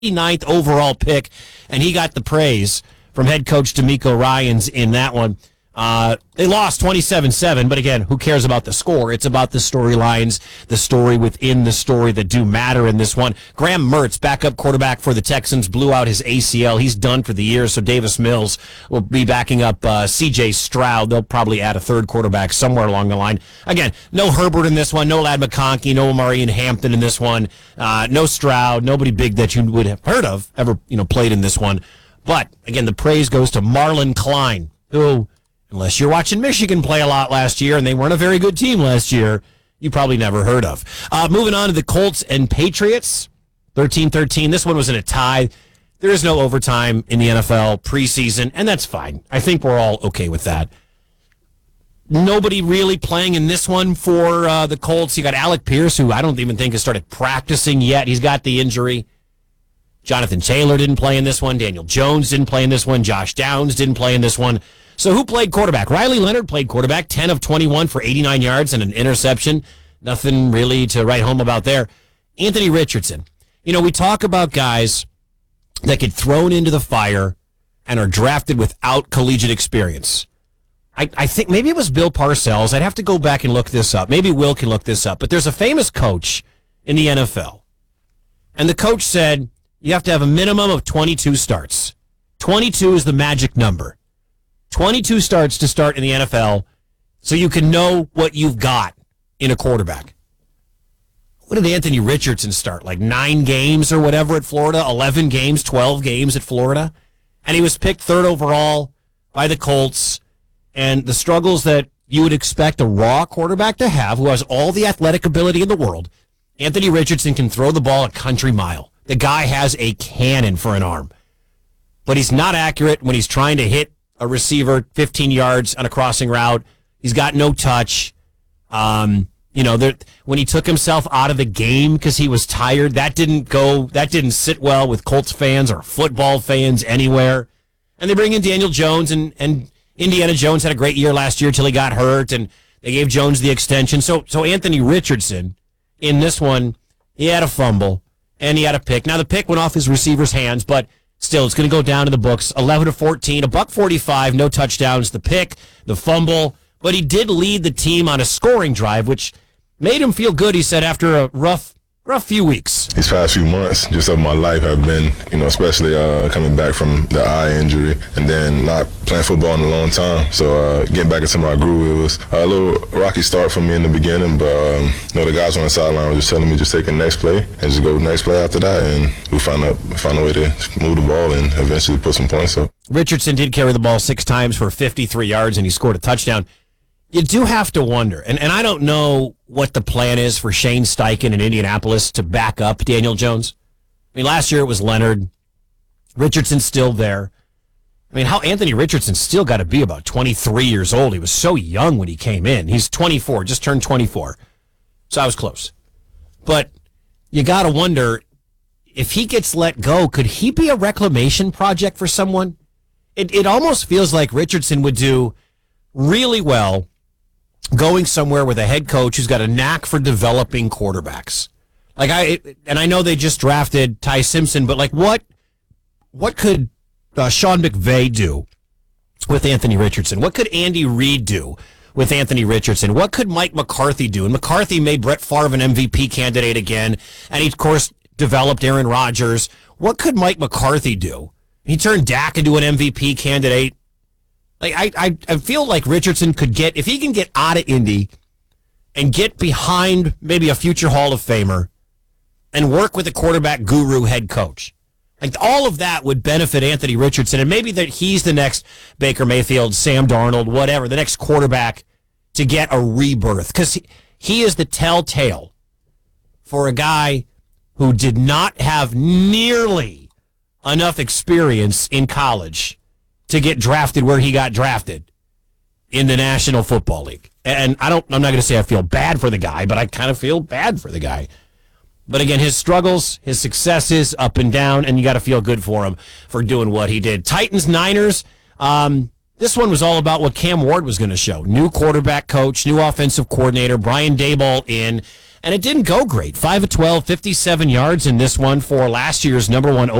99th overall pick, and he got the praise from head coach DeMeco Ryans in that one. They lost 27-7, but again, who cares about the score? It's about the storylines, the story within the story that do matter in this one. Graham Mertz, backup quarterback for the Texans, blew out his ACL. He's done for the year, so Davis Mills will be backing up C.J. Stroud. They'll probably add a third quarterback somewhere along the line. Again, no Herbert in this one, no Ladd McConkey, no Amari and Hampton in this one, no Stroud, nobody big that you would have heard of ever played in this one. But, again, the praise goes to Marlon Klein, who, unless you're watching Michigan play a lot last year, and they weren't a very good team last year, you probably never heard of. Moving on to the Colts and Patriots, 13-13. This one was in a tie. There is no overtime in the NFL preseason, and that's fine. I think we're all okay with that. Nobody really playing in this one for the Colts. You got Alec Pierce, who I don't even think has started practicing yet. He's got the injury. Jonathan Taylor didn't play in this one. Daniel Jones didn't play in this one. Josh Downs didn't play in this one. So who played quarterback? Riley Leonard played quarterback, 10 of 21 for 89 yards and an interception. Nothing really to write home about there. Anthony Richardson. We talk about guys that get thrown into the fire and are drafted without collegiate experience. I think maybe it was Bill Parcells. I'd have to go back and look this up. Maybe Will can look this up. But there's a famous coach in the NFL. And the coach said, you have to have a minimum of 22 starts. 22 is the magic number. 22 starts to start in the NFL so you can know what you've got in a quarterback. What did Anthony Richardson start? Like 9 games or whatever at Florida? 11 games, 12 games at Florida? And he was picked 3rd overall by the Colts. And the struggles that you would expect a raw quarterback to have, who has all the athletic ability in the world, Anthony Richardson can throw the ball a country mile. The guy has a cannon for an arm. But he's not accurate when he's trying to hit a receiver 15 yards on a crossing route. He's got no touch. When he took himself out of the game because he was tired, that didn't sit well with Colts fans or football fans anywhere. And they bring in Daniel Jones, and Indiana Jones had a great year last year till he got hurt, and they gave Jones the extension. So Anthony Richardson, in this one, he had a fumble, and he had a pick. Now, the pick went off his receiver's hands, but still, it's going to go down in the books. 11-14, $145, no touchdowns. The pick, the fumble, but he did lead the team on a scoring drive, which made him feel good, he said, after a rough few weeks. These past few months just of my life have been, especially coming back from the eye injury and then not playing football in a long time. So getting back into my groove, it was a little rocky start for me in the beginning, but the guys on the sideline were just telling me just take the next play and just go next play after that, and we found a way to move the ball and eventually put some points up. Richardson did carry the ball 6 times for 53 yards, and he scored a touchdown. You do have to wonder, and I don't know what the plan is for Shane Steichen in Indianapolis to back up Daniel Jones. I mean, last year it was Leonard. Richardson's still there. I mean, how Anthony Richardson still got to be about 23 years old. He was so young when he came in. He's 24, just turned 24. So I was close. But you got to wonder, if he gets let go, could he be a reclamation project for someone? It almost feels like Richardson would do really well going somewhere with a head coach who's got a knack for developing quarterbacks. I know they just drafted Ty Simpson, but what could Sean McVay do with Anthony Richardson? What could Andy Reid do with Anthony Richardson? What could Mike McCarthy do? And McCarthy made Brett Favre an MVP candidate again, and he, of course, developed Aaron Rodgers. What could Mike McCarthy do? He turned Dak into an MVP candidate. I feel like Richardson could get, if he can get out of Indy and get behind maybe a future Hall of Famer and work with a quarterback guru head coach, all of that would benefit Anthony Richardson, and maybe that he's the next Baker Mayfield, Sam Darnold, whatever, the next quarterback to get a rebirth, because he is the telltale for a guy who did not have nearly enough experience in college to get drafted where he got drafted in the National Football League. And I'm not going to say I feel bad for the guy, but I kind of feel bad for the guy. But again, his struggles, his successes, up and down, and you got to feel good for him for doing what he did. Titans, Niners, this one was all about what Cam Ward was going to show. New quarterback coach, new offensive coordinator, Brian Daboll in. and it didn't go great. 5 of 12, 57 yards in this one for last year's number one